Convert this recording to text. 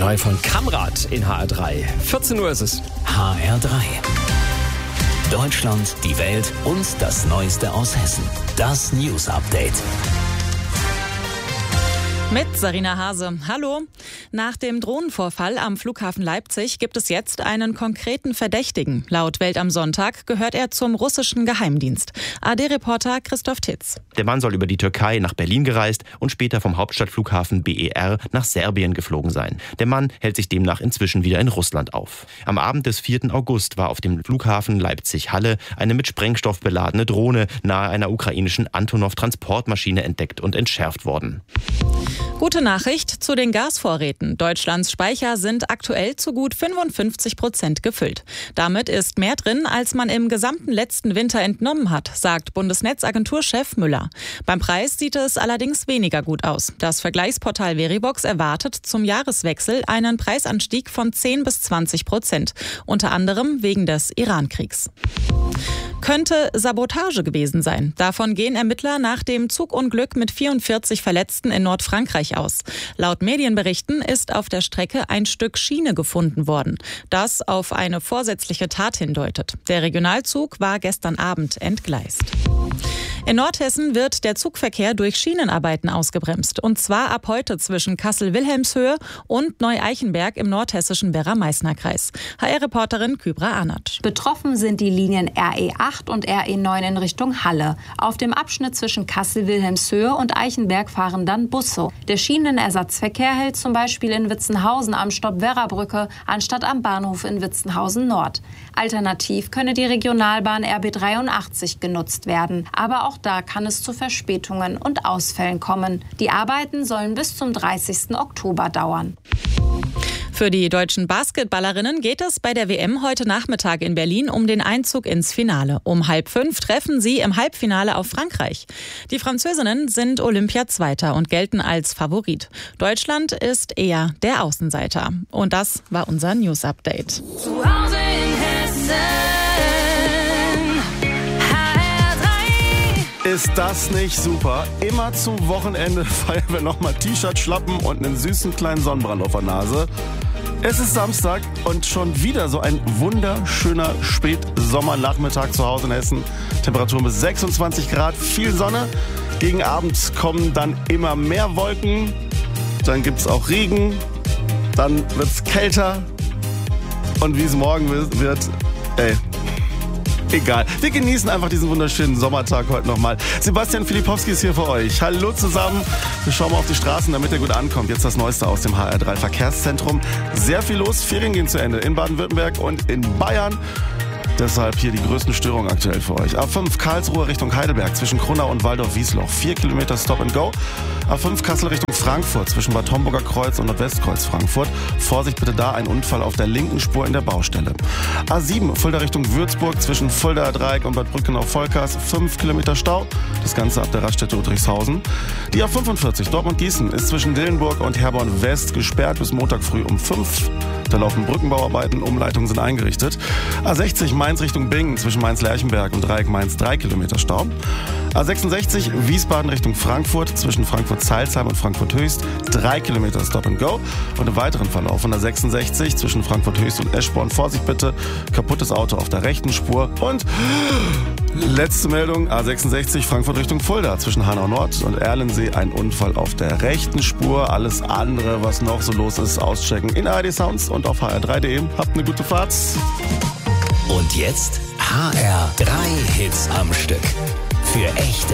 Neu von Kamrad in HR3. 14 Uhr ist es. HR3. Deutschland, die Welt und das Neueste aus Hessen. Das News Update. Mit Sarina Hase. Hallo. Nach dem Drohnenvorfall am Flughafen Leipzig gibt es jetzt einen konkreten Verdächtigen. Laut Welt am Sonntag gehört er zum russischen Geheimdienst. ARD-Reporter Christoph Titz. Der Mann soll über die Türkei nach Berlin gereist und später vom Hauptstadtflughafen BER nach Serbien geflogen sein. Der Mann hält sich demnach inzwischen wieder in Russland auf. Am Abend des 4. August war auf dem Flughafen Leipzig-Halle eine mit Sprengstoff beladene Drohne nahe einer ukrainischen Antonov-Transportmaschine entdeckt und entschärft worden. Gute Nachricht zu den Gasvorräten. Deutschlands Speicher sind aktuell zu gut 55% gefüllt. Damit ist mehr drin, als man im gesamten letzten Winter entnommen hat, sagt Bundesnetzagenturchef Müller. Beim Preis sieht es allerdings weniger gut aus. Das Vergleichsportal Verivox erwartet zum Jahreswechsel einen Preisanstieg von 10-20%, unter anderem wegen des Iran-Kriegs. Könnte Sabotage gewesen sein. Davon gehen Ermittler nach dem Zugunglück mit 44 Verletzten in Nordfrankreich aus. Laut Medienberichten ist auf der Strecke ein Stück Schiene gefunden worden, das auf eine vorsätzliche Tat hindeutet. Der Regionalzug war gestern Abend entgleist. In Nordhessen wird der Zugverkehr durch Schienenarbeiten ausgebremst. Und zwar ab heute zwischen Kassel-Wilhelmshöhe und Neu-Eichenberg im nordhessischen Werra-Meißner-Kreis. HR-Reporterin Kübra Arnert. Betroffen sind die Linien RE8 und RE9 in Richtung Halle. Auf dem Abschnitt zwischen Kassel-Wilhelmshöhe und Eichenberg fahren dann Busse. Der Schienenersatzverkehr hält zum Beispiel in Witzenhausen am Stopp Werrabrücke anstatt am Bahnhof in Witzenhausen Nord. Alternativ könne die Regionalbahn RB83 genutzt werden. Aber auch da kann es zu Verspätungen und Ausfällen kommen. Die Arbeiten sollen bis zum 30. Oktober dauern. Für die deutschen Basketballerinnen geht es bei der WM heute Nachmittag in Berlin um den Einzug ins Finale. Um 4:30 treffen sie im Halbfinale auf Frankreich. Die Französinnen sind Olympia-Zweiter und gelten als Favorit. Deutschland ist eher der Außenseiter. Und das war unser News-Update. Zu Hause in Hessen. Ist das nicht super? Immer zum Wochenende feiern wir nochmal T-Shirt, Schlappen und einen süßen kleinen Sonnenbrand auf der Nase. Es ist Samstag und schon wieder so ein wunderschöner Spätsommernachmittag zu Hause in Hessen. Temperaturen bis 26 Grad, viel Sonne. Gegen Abend kommen dann immer mehr Wolken. Dann gibt's auch Regen. Dann wird's kälter. Und wie es morgen wird, egal. Wir genießen einfach diesen wunderschönen Sommertag heute nochmal. Sebastian Filipowski ist hier für euch. Hallo zusammen. Wir schauen mal auf die Straßen, damit ihr gut ankommt. Jetzt das Neueste aus dem HR3 Verkehrszentrum. Sehr viel los. Ferien gehen zu Ende in Baden-Württemberg und in Bayern. Deshalb hier die größten Störungen aktuell für euch. A5 Karlsruhe Richtung Heidelberg zwischen Krunnau und Waldorf-Wiesloch. 4 Kilometer Stop and Go. A5 Kassel Richtung Frankfurt zwischen Bad Homburger Kreuz und Nordwestkreuz Frankfurt. Vorsicht bitte da, ein Unfall auf der linken Spur in der Baustelle. A7 Fulda Richtung Würzburg zwischen Fuldaer Dreieck und Bad Brückenau-Volkers. 5 Kilometer Stau. Das Ganze ab der Raststätte Ludwigshausen. Die A45 Dortmund-Gießen ist zwischen Dillenburg und Herborn West gesperrt bis Montag früh um 5. Da laufen Brückenbauarbeiten, Umleitungen sind eingerichtet. A60 Mainz Richtung Bingen zwischen Mainz-Lerchenberg und Dreieck Mainz 3 Kilometer Stau. A66 Wiesbaden Richtung Frankfurt zwischen Frankfurt-Zeilsheim und Frankfurt-Höchst 3 Kilometer Stop and Go. Und im weiteren Verlauf von der 66 zwischen Frankfurt-Höchst und Eschborn. Vorsicht bitte, kaputtes Auto auf der rechten Spur. Und letzte Meldung, A66 Frankfurt Richtung Fulda zwischen Hanau Nord und Erlensee. Ein Unfall auf der rechten Spur. Alles andere, was noch so los ist, auschecken in ARD Sounds und auf hr3.de. Habt eine gute Fahrt. Und jetzt HR3 Hits am Stück. Für echte